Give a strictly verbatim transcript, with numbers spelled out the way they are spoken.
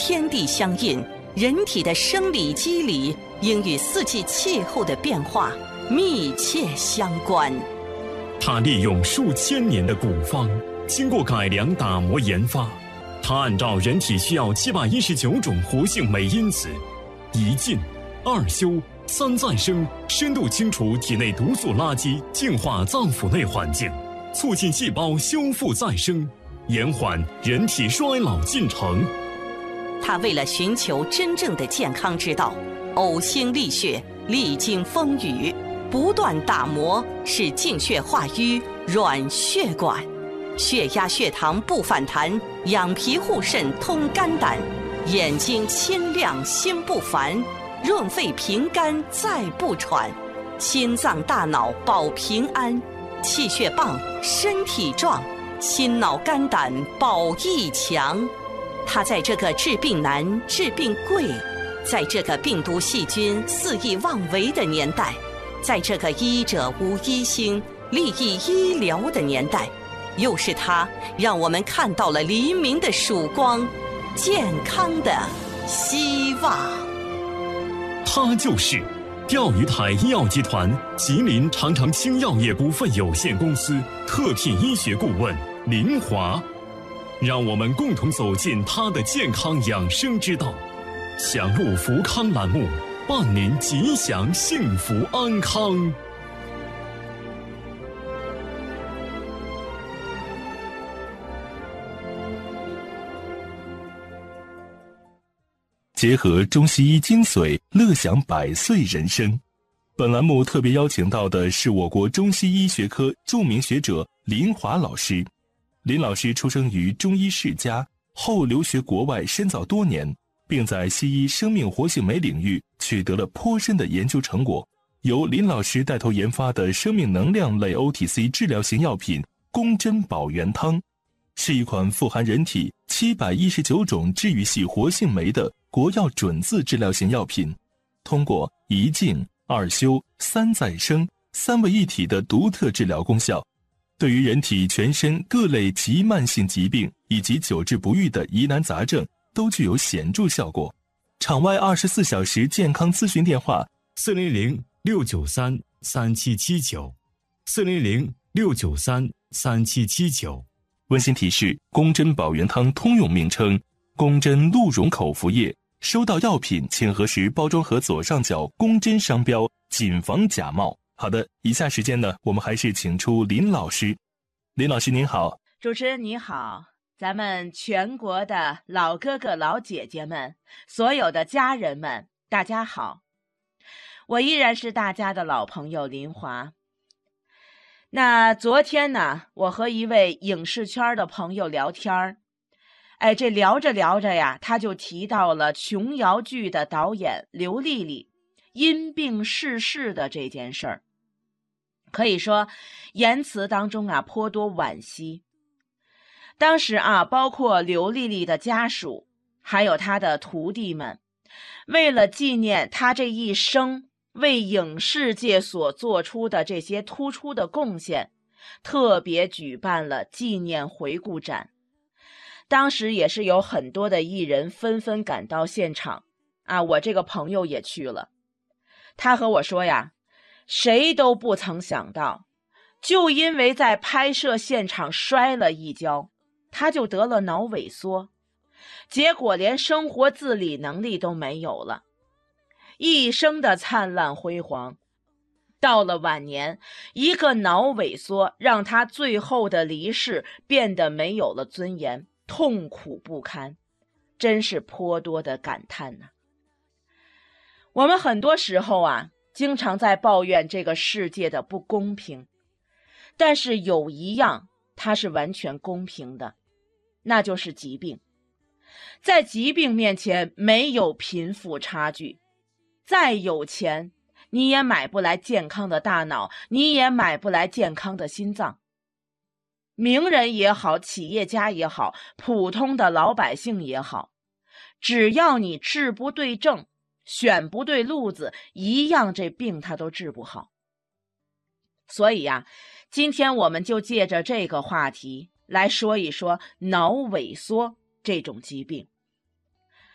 天地相应，人体的生理机理应与四季气候的变化密切相关。 它利用数千年的古方，经过改良打磨研发，它按照人体需要七百一十九种活性酶因子，一进、二修、三再生，深度清除体内毒素垃圾，净化脏腑内环境，促进细胞修复再生，延缓人体衰老进程。 他为了寻求真正的健康之道，呕心沥血，历经风雨，不断打磨，使净血化瘀，软血管，血压血糖不反弹，养脾护肾，通肝胆，眼睛清亮，心不烦，润肺平肝，再不喘，心脏大脑保平安，气血棒，身体壮，心脑肝胆保益强。他在这个治病难、治病贵，在这个病毒细菌肆意妄为的年代，在这个医者无医星、利益医疗的年代，又是他让我们看到了黎明的曙光，健康的希望。 他就是钓鱼台医药集团吉林长城青药业股份有限公司特聘医学顾问林华，让我们共同走进他的健康养生之道。享路福康栏目，伴您吉祥幸福安康。 结合中西医精髓，乐享百岁人生。本栏目特别邀请到的是我国中西医学科著名学者林华老师。林老师出生于中医世家，后留学国外深造多年，并在西医生命活性酶领域取得了颇深的研究成果。由林老师带头研发的生命能量类 O T C 治疗型药品宫珍宝元汤，是一款富含人体七百一十九种治愈系活性酶的国药准字治疗型药品，通过一净、二修、三再生三位一体的独特治疗功效，对于人体全身各类急慢性疾病以及久治不愈的疑难杂症都具有显著效果。场外二十四小时健康咨询电话： 四零零六九三三七七九，四零零六九三三七七九。 温馨提示：宫珍宝元汤通用名称宫珍鹿茸口服液。收到药品请核实包装盒左上角宫珍商标，谨防假冒。好的，以下时间呢，我们还是请出林老师。林老师您好。 主持人你好，咱们全国的老哥哥老姐姐们，所有的家人们，大家好。我依然是大家的老朋友林华。那昨天呢，我和一位影视圈的朋友聊天，哎，这聊着聊着呀，他就提到了琼瑶剧的导演刘丽丽因病逝世的这件事儿。可以说言辞当中啊颇多惋惜。当时啊，包括刘丽丽的家属还有她的徒弟们，为了纪念她这一生为影视界所做出的这些突出的贡献，特别举办了纪念回顾展。当时也是有很多的艺人纷纷赶到现场啊，我这个朋友也去了。他和我说呀，谁都不曾想到，就因为在拍摄现场摔了一跤，他就得了脑萎缩，结果连生活自理能力都没有了。一生的灿烂辉煌，到了晚年，一个脑萎缩让他最后的离世变得没有了尊严，痛苦不堪，真是颇多的感叹呐。我们很多时候啊，经常在抱怨这个世界的不公平，但是有一样它是完全公平的，那就是疾病。在疾病面前没有贫富差距，再有钱你也买不来健康的大脑，你也买不来健康的心脏。名人也好，企业家也好，普通的老百姓也好，只要你治不对症，选不对路子，一样这病它都治不好。所以呀、啊，今天我们就借着这个话题来说一说脑萎缩这种疾病。